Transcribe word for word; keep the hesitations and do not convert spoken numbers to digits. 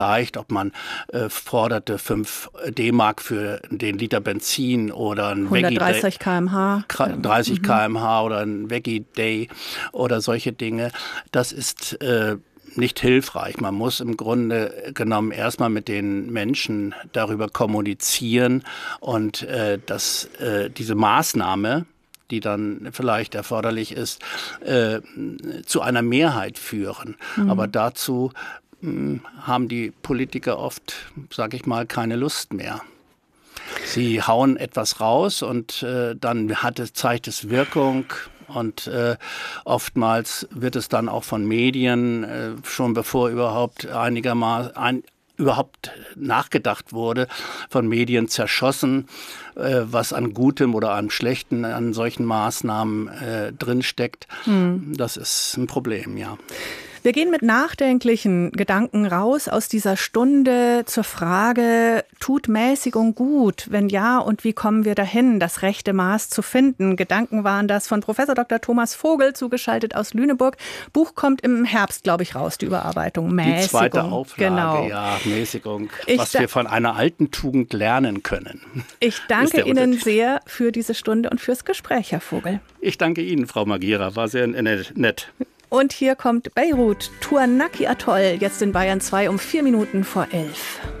leicht, ob man äh, forderte fünf D-Mark für den Liter Benzin oder ein hundertdreißig Kilometer pro Stunde. dreißig Kilometer pro Stunde oder ein Veggie Day oder solche Dinge. Das ist äh, nicht hilfreich. Man muss im Grunde genommen erstmal mit den Menschen darüber kommunizieren und äh, dass äh, diese Maßnahme, die dann vielleicht erforderlich ist, äh, zu einer Mehrheit führen. Mhm. Aber dazu mh, haben die Politiker oft, sage ich mal, keine Lust mehr. Sie hauen etwas raus und äh, dann hat es, zeigt es Wirkung. Und äh, oftmals wird es dann auch von Medien, äh, schon bevor überhaupt einigermaßen ein, überhaupt nachgedacht wurde, von Medien zerschossen, äh, was an Gutem oder an Schlechten an solchen Maßnahmen äh, drinsteckt. Hm. Das ist ein Problem, ja. Wir gehen mit nachdenklichen Gedanken raus aus dieser Stunde zur Frage, tut Mäßigung gut? Wenn ja, und wie kommen wir dahin, das rechte Maß zu finden? Gedanken waren das von Professor Doktor Thomas Vogel, zugeschaltet aus Lüneburg. Buch kommt im Herbst, glaube ich, raus, die Überarbeitung. Mäßigung. Die zweite Auflage, genau. Ja, Mäßigung, ich was wir von einer alten Tugend lernen können. Ich danke Ihnen sehr für diese Stunde und fürs Gespräch, Herr Vogel. Ich danke Ihnen, Frau Magira, war sehr nett. Und hier kommt Beirut, Tuanaki Atoll, jetzt in Bayern zwei um vier Minuten vor elf.